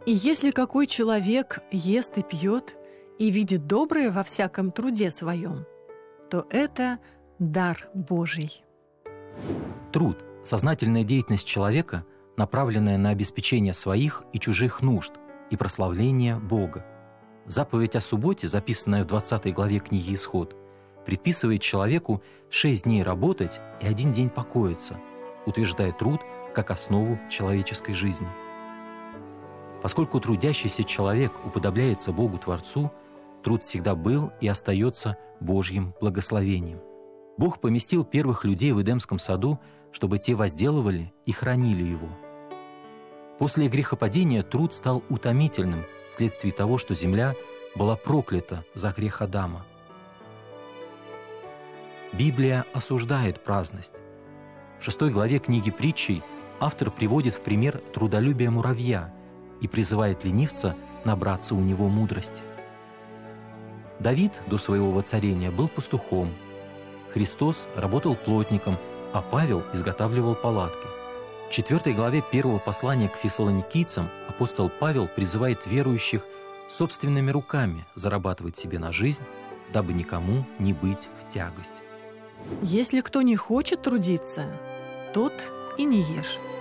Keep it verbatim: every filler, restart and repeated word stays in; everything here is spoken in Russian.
И если какой человек ест и пьет, и видит доброе во всяком труде своем, то это дар Божий. Труд – сознательная деятельность человека, направленная на обеспечение своих и чужих нужд и прославление Бога. Заповедь о субботе, записанная в двадцатой главе книги «Исход», предписывает человеку шесть дней работать и один день покоиться, утверждая труд как основу человеческой жизни. Поскольку трудящийся человек уподобляется Богу-Творцу, труд всегда был и остается Божьим благословением. Бог поместил первых людей в Эдемском саду, чтобы те возделывали и хранили его. После грехопадения труд стал утомительным вследствие того, что земля была проклята за грех Адама. Библия осуждает праздность. В шестой главе книги Притчей автор приводит в пример трудолюбие муравья и призывает ленивца набраться у него мудрости. Давид до своего воцарения был пастухом, Христос работал плотником, а Павел изготавливал палатки. В четвертой главе первого послания к фессалоникийцам апостол Павел призывает верующих собственными руками зарабатывать себе на жизнь, дабы никому не быть в тягость. Если кто не хочет трудиться, тот и не ешь.